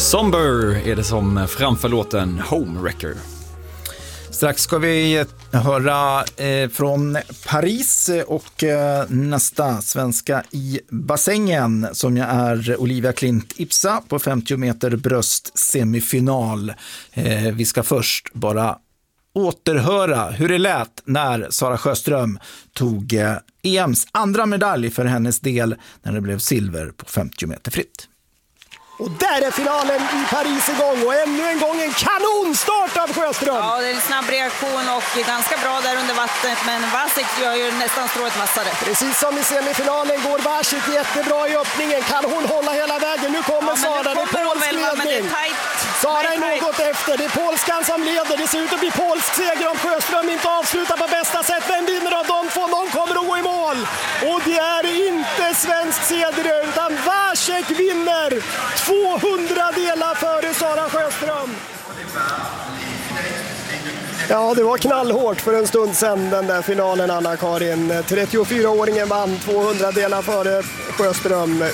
Somber är det som framför låten Homewrecker. Strax ska vi höra från Paris och nästa svenska i bassängen som jag är Olivia Klint Ipsa på 50 meter bröst semifinal. Vi ska först bara återhöra hur det lät när Sara Sjöström tog EMs andra medalj för hennes del när det blev silver på 50 meter fritt. Och där är finalen i Paris igång och ännu en gång en kanonstart av Sjöström. Ja, det är en snabb reaktion och ganska bra där under vattnet, men Vasek gör ju nästan strået vassare. Precis som i semifinalen går Vasek jättebra i öppningen. Kan hon hålla hela vägen? Nu kommer Sara, det är polsk ledning. Sara är något efter, det är polskan som leder. Det ser ut att bli polsk seger om Sjöström inte avslutar på bästa sätt. Vem vinner av de två? Någon kommer att gå i mål. Och det är inte svensk seger utan Vasek vinner 200 delar före Sara Sjöström. Ja, det var knallhårt för en stund sedan den där finalen, Anna-Karin. 34-åringen vann 200 delar före Sjöström.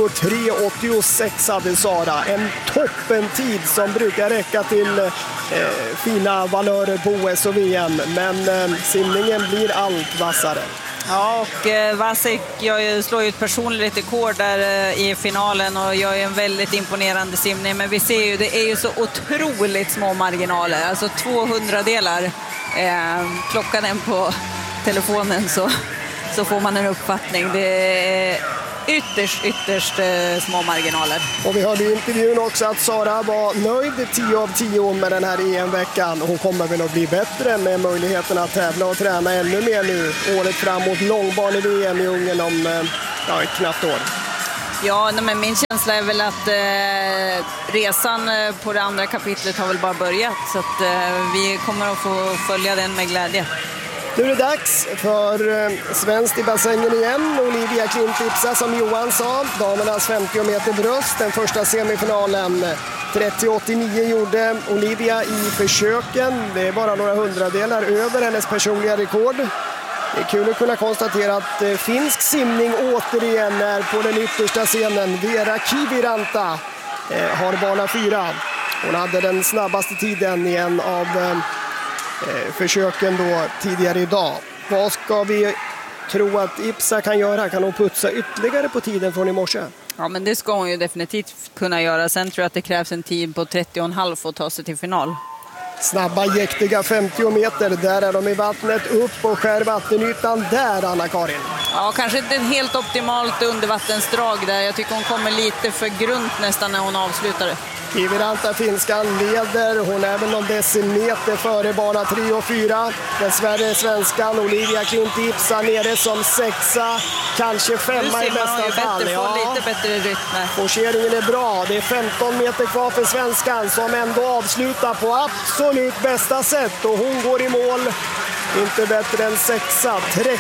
23,86 hade Sara. En toppentid som brukar räcka till fina valörer på OS och VM. Men simningen blir allt vassare. Ja, och Vasek slår ju ett personligt rekord där i finalen och gör ju en väldigt imponerande simning. Men vi ser ju, det är ju så otroligt små marginaler. Alltså 200 delar. Klockan den på telefonen så får man en uppfattning. Det är ytterst små marginaler. Och vi hörde i intervjun också att Sara var nöjd 10 av 10 med den här EM-veckan. Hon kommer väl att bli bättre med möjligheten att tävla och träna ännu mer nu. Året framåt långbane-VM i Ungern om ett knappt år. Ja, men min känsla är väl att resan på det andra kapitlet har väl bara börjat. Så att vi kommer att få följa den med glädje. Nu är det dags för svenskt i bassängen igen. Olivia Klint Ipsa som Johan sa. Damernas 50 meter bröst. Den första semifinalen 30,89 gjorde Olivia i försöken. Det är bara några hundradelar över hennes personliga rekord. Det är kul att kunna konstatera att finsk simning återigen är på den yttersta scenen. Vera Kiviranta har bana 4. Hon hade den snabbaste tiden i en av försöken då tidigare idag. Vad ska vi tro att Ipsa kan göra? Kan hon putsa ytterligare på tiden från i morse? Ja, men det ska hon ju definitivt kunna göra. Sen tror jag att det krävs en tid på 30,5 för att ta sig till final. Snabba, jäktiga 50 meter. Där är de i vattnet, upp och skär vattenytan där, Anna-Karin. Ja, kanske inte helt optimalt undervattensdrag där. Jag tycker hon kommer lite för grunt nästan när hon avslutar det. Kiviranta finskan leder. Hon är väl någon decimeter före bana 3 och 4. Dessvärre svenskan Olivia Klint Ipsa nere som 6:a. Kanske 5:a i bästa fall. Får lite bättre rytm. Forceringen är bra. Det är 15 meter kvar för svenskan som ändå avslutar på absolut bästa sätt. Och hon går i mål. Inte bättre än 6:a.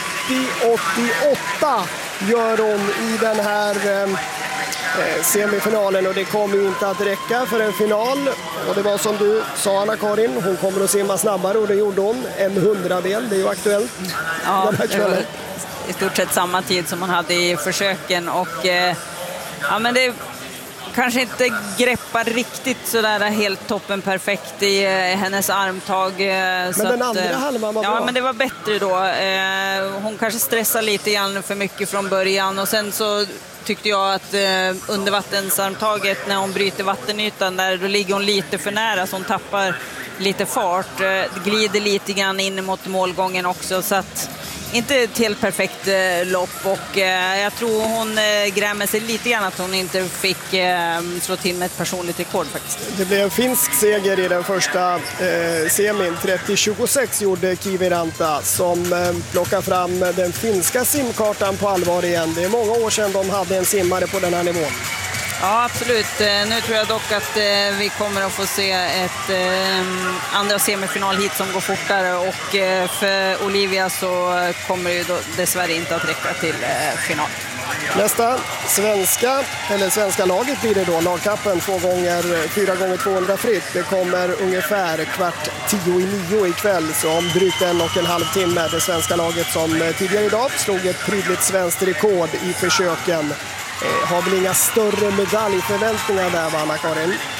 30,88 gör hon i den här semifinalen, och det kommer ju inte att räcka för en final. Och det var som du sa, Anna-Karin, hon kommer att simma snabbare, och det gjorde hon. En 100-del, det är ju aktuellt. Ja, det var i stort sett samma tid som hon hade i försöken. Och ja, men det kanske inte greppar riktigt sådär helt toppen perfekt i hennes armtag. Men så den andra halvan var bra. Ja, men det var bättre då. Hon kanske stressar lite grann för mycket från början, och sen så tyckte jag att undervattensarmtaget när hon bryter vattenytan där, då ligger hon lite för nära så hon tappar lite fart, glider lite grann in mot målgången också, så att inte ett helt perfekt lopp, och jag tror hon grämer sig lite grann att hon inte fick slå till med ett personligt rekord faktiskt. Det blev en finsk seger i den första semin. 30,26 gjorde Kiviranta som plockar fram den finska simkartan på allvar igen. Det är många år sedan de hade en simmare på den här nivån. Ja, absolut. Nu tror jag dock att vi kommer att få se ett andra semifinal hit som går fortare, och för Olivia så kommer det ju då dessvärre inte att räcka till final. Nästa svenska laget blir det då, lagkappen 4 gånger 200 fritt. Det kommer ungefär 8:45 ikväll, så om drygt 1,5 timme. Det svenska laget som tidigare idag slog ett prydligt svenskt rekord i försöken. Har väl inga större medaljförväntningar där, va, Anna-Karin?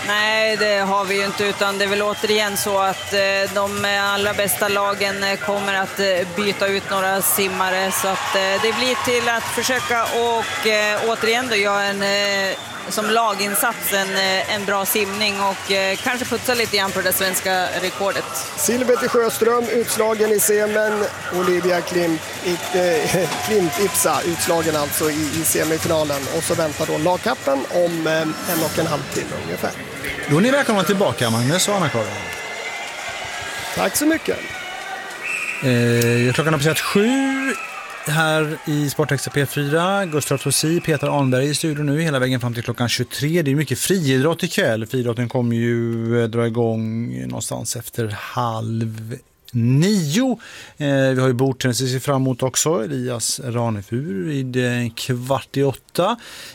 Nej, det har vi ju inte, utan det är väl återigen så att de allra bästa lagen kommer att byta ut några simmare, så att det blir till att försöka och återigen då göra som laginsats en bra simning och kanske putsa lite grann på det svenska rekordet. Silver till Sjöström, utslagen i semin. Olivia Klint Ipsa, utslagen alltså i semifinalen. Och så väntar då lagkappen om 1,5 timme ungefär. Då är ni välkomna tillbaka, Magnus och Anna-Karin. Tack så mycket. Klockan har passerat 7 här i Sportextra P4. Gustav Tossi, Peter Arnberg i studion nu hela vägen fram till klockan 23. Det är mycket friidrott ikväll. Friidrotten kommer ju dra igång någonstans efter 8:30. Vi har ju bordtennis att se fram emot också. Elias Ranefur vid 7:15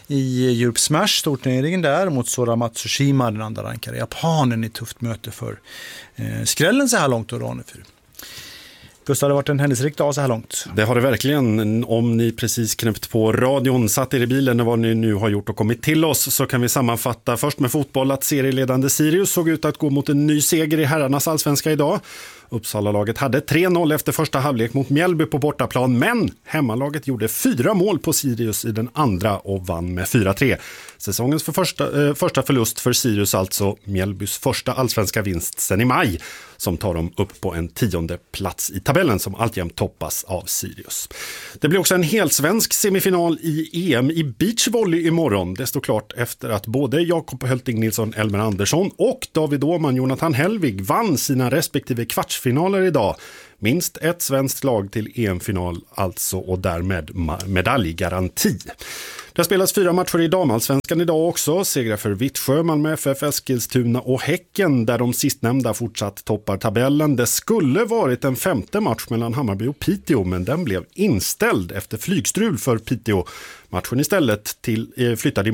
i Europe Smash, storturneringen där mot Sora Matsushima, den andra rankade japanen, i tufft möte för skrällen så här långt och Ranefur. Gustav, det har varit en händelserik dag så här långt. Det har det verkligen. Om ni precis knäppt på radion, satt er i bilen vad ni nu har gjort och kommit till oss, så kan vi sammanfatta först med fotboll att serieledande Sirius såg ut att gå mot en ny seger i herrarnas allsvenska idag. Uppsala-laget hade 3-0 efter första halvlek mot Mjällby på bortaplan, men hemmalaget gjorde 4 mål på Sirius i den andra och vann med 4-3. Säsongens första förlust för Sirius, alltså Mjällbys första allsvenska vinst sedan i maj, som tar dem upp på en 10:e plats i tabellen som alltjämt toppas av Sirius. Det blir också en helt svensk semifinal i EM i beachvolley imorgon. Det står klart efter att både Jakob Hölting Nilsson, Elmer Andersson och David Åhman, Jonathan Hellvig vann sina respektive kvartsfinaler idag. Minst ett svenskt lag till EM-final alltså, och därmed medaljgaranti. Det spelas 4 matcher i damallsvenskan idag också. Segrar för Vittsjö, Malmö FF, Eskilstuna och Häcken, där de sistnämnda fortsatt toppar tabellen. Det skulle varit en 5:e match mellan Hammarby och Piteå, men den blev inställd efter flygstrul för Piteå. Matchen istället flyttade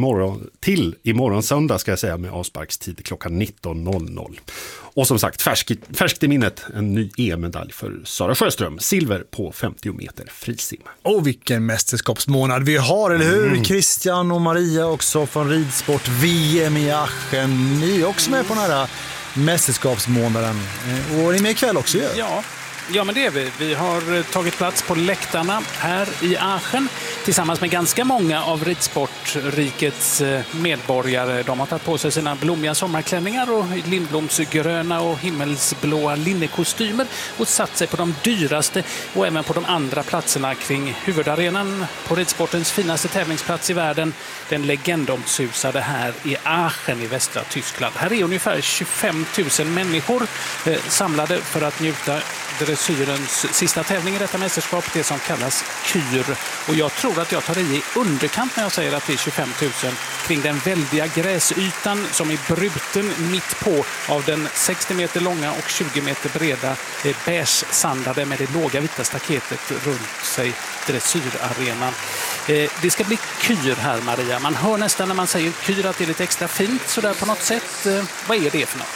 imorgon söndag, ska jag säga, med avsparkstid klockan 19:00. Och som sagt, färskt i minnet, en ny EM-medalj för Sara Sjöström. Silver på 50 meter frisim. Och vilken mästerskapsmånad vi har, eller hur? Christian och Maria också från ridsport VM i Aachen. Ni är också med på den här mästerskapsmånaden. Och ni är med ikväll också ju. Ja, men det är vi. Vi har tagit plats på läktarna här i Aachen tillsammans med ganska många av ridsportrikets medborgare. De har tagit på sig sina blommiga sommarklänningar och lindblomsgröna och himmelsblåa linnekostymer och satt sig på de dyraste och även på de andra platserna kring huvudarenan på ridsportens finaste tävlingsplats i världen, den legendomsusade här i Aachen i västra Tyskland. Här är ungefär 25 000 människor samlade för att njuta dressyrens sista tävling i detta mästerskap, det som kallas kyr. Och jag tror att jag tar i underkant när jag säger att det är 25 000 kring den väldiga gräsytan som är bruten mitt på av den 60 meter långa och 20 meter breda beige-sandade med det låga vita staketet runt sig, dressyrarenan. Det ska bli kyr här, Maria. Man hör nästan när man säger kyr att det är lite extra fint så där på något sätt. Vad är det för något?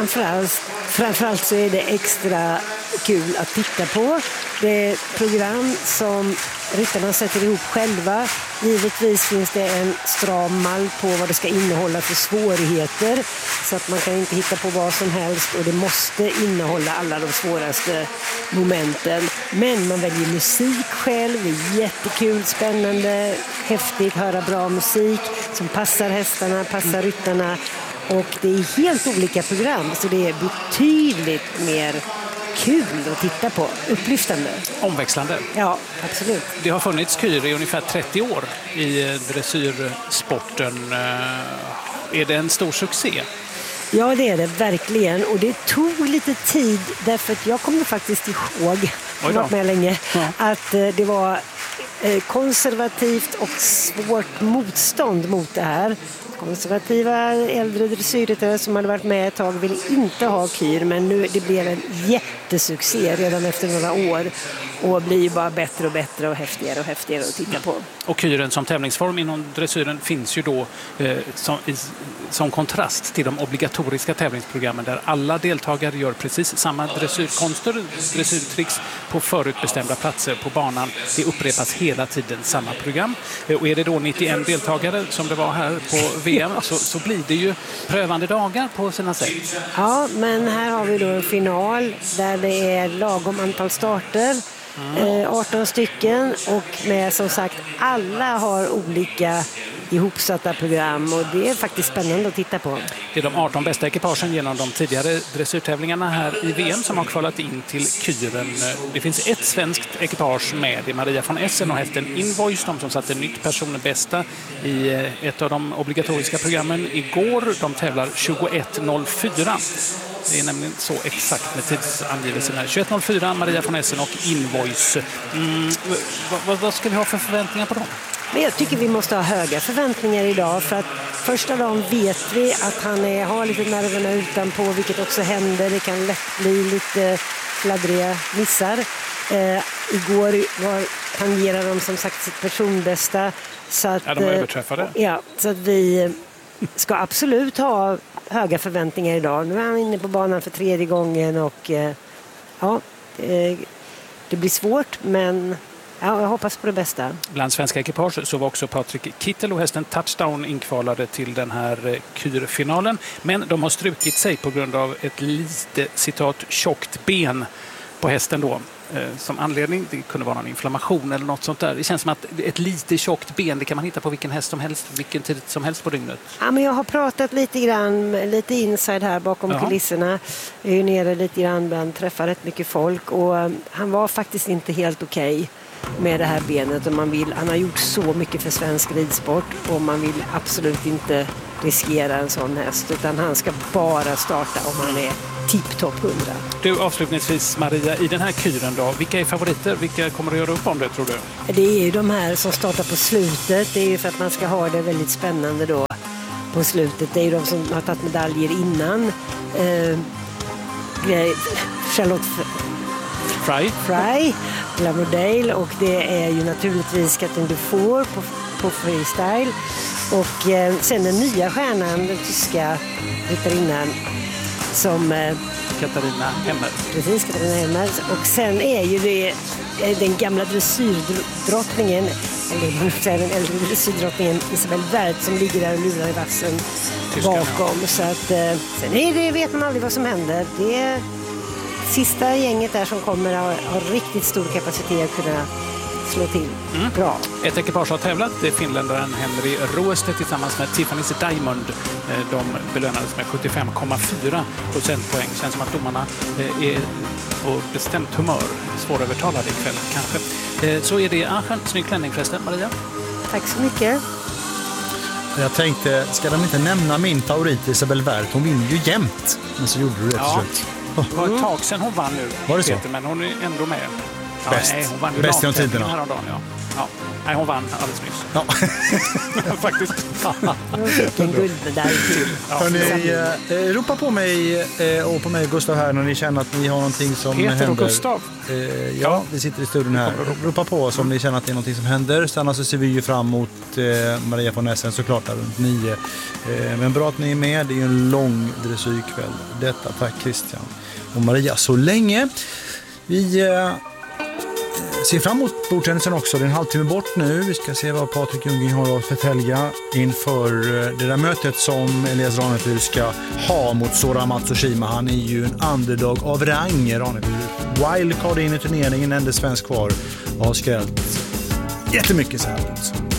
Framförallt så är det extra kul att titta på. Det är program som ryttarna sätter ihop själva. Givetvis finns det en stram mall på vad det ska innehålla för svårigheter, så att man kan inte hitta på vad som helst, och det måste innehålla alla de svåraste momenten. Men man väljer musik själv. Det är jättekul, spännande, häftigt, höra bra musik som passar hästarna, passar ryttarna. Och det är helt olika program, så det är betydligt mer kul att titta på, upplyftande. Omväxlande. Ja, absolut. Det har funnits kyr i ungefär 30 år i dressyrsporten. Är det en stor succé? Ja, det är det verkligen. Och det tog lite tid, därför att jag kommer faktiskt ihåg, jag har varit med länge, att det var konservativt och svårt motstånd mot det här. Konservativa äldre dressyrryttare som hade varit med ett tag ville inte ha kyr, men nu det blev en jättesuccé redan efter några år. och blir ju bara bättre och bättre och häftigare att titta på. Och kyren som tävlingsform inom dressyren finns ju då som kontrast till de obligatoriska tävlingsprogrammen där alla deltagare gör precis samma dressyrkonster, dressyrtricks på förutbestämda platser på banan. Det upprepas hela tiden samma program. Och är det då 91 deltagare som det var här på VM så blir det ju prövande dagar på sina sätt. Ja, men här har vi då en final där det är lagom antal starter. 18 stycken och med som sagt alla har olika ihopsatta program och det är faktiskt spännande att titta på. Det är de 18 bästa ekipagen genom de tidigare dressyrtävlingarna här i VM som har kvalat in till kyren. Det finns ett svenskt ekipage med, det är Maria von Essen och hästen Invoice, de som satte nytt personbästa i ett av de obligatoriska programmen igår. De tävlar 21.04. Det är nämligen så exakt med tidsangivelsen här. 21.04, Maria von Essen och Invoice. Vad ska vi ha för förväntningar på dem? Men jag tycker vi måste ha höga förväntningar idag för att första dagen vet vi att han har lite nerverna utanpå, vilket också händer. Det kan lätt bli lite fladdriga missar. Igår tangerade de som sagt sitt personbästa. Så att, ja, de överträffade. Ja, så att vi ska absolut ha höga förväntningar idag. Nu är han inne på banan för 3:e gången och det blir svårt, men ja, jag hoppas på det bästa. Bland svenska ekipage så var också Patrik Kittel och hästen Touchdown inkvalade till den här kyrfinalen. Men de har strukit sig på grund av ett lite, citat, tjockt ben på hästen då. Som anledning, det kunde vara någon inflammation eller något sånt där. Det känns som att ett lite tjockt ben, det kan man hitta på vilken häst som helst, vilken tid som helst på dygnet. Ja, men jag har pratat lite inside här bakom kulisserna. Jag är ju nere lite grann bland, träffar rätt mycket folk och han var faktiskt inte helt okej med det här benet. Och han har gjort så mycket för svensk ridsport och man vill absolut inte riskera en sån häst, utan han ska bara starta om han är tipptopp 100. Du, avslutningsvis Maria, i den här kyren då, vilka är favoriter? Vilka kommer att göra upp om det, tror du? Det är ju de här som startar på slutet. Det är ju för att man ska ha det väldigt spännande då på slutet. Det är ju de som har tagit medaljer innan. Charlotte Fry, Glamour Dale, och det är ju naturligtvis Catherine Dufour på freestyle. Och sen den nya stjärnan, den tyska ryttarinnan som Katarina Hemmer. Precis, Katarina Hemmer. Och sen är ju det den gamla dressyrdrottningen, eller man säger den äldre dressyrdrottningen Isabelle Werth som ligger där och lurar i vassen bakom. Ja. Så att sen vet man aldrig vad som händer. Det är sista gänget där som kommer att ha riktigt stor kapacitet att kunna slå till. Bra. Ett ekipage har tävlat. Det är finländaren Henry Roeste tillsammans med Tiffany's Diamond. De belönades med 75,4 procentpoäng. Känns som att domarna är på bestämt humör. Svårövertalade ikväll kanske. Så är det i Aachen. Snygg klänning förresten, Maria. Tack så mycket. Jag tänkte, ska de inte nämna min favorit Isabelle Werth? Hon vinner ju jämt. Men så gjorde du det till slut. Det var ett tag sedan hon vann nu. Var det så? Peter, men hon är ändå med. Bäst. Nej, hon vann ju bäst genom tiderna. Häromdagen, ja. Nej, hon vann alldeles nyss. Ja. Faktiskt. En guldmedalj till. Hörrni, ropa på mig och på mig Gustav här när ni känner att ni har någonting som Peter händer. Och Gustav. Ja, vi sitter i studion här. Ropa på oss om ni känner att det är någonting som händer. Så annars så ser vi ju fram emot Maria von Essen såklart där runt 9. Men bra att ni är med. Det är ju en lång dressyrkväll. Detta, tack Christian och Maria så länge. Vi ser fram emot bordtennisen också. Det är en halvtimme bort nu. Vi ska se vad Patrik Ljunggren har att förtälja inför det där mötet som Elias Ranefur ska ha mot Sora Matsushima. Han är ju en underdog av rang, Ranefur. Wildcard in i turneringen, enda svensk kvar. Och har skrällt jättemycket så här.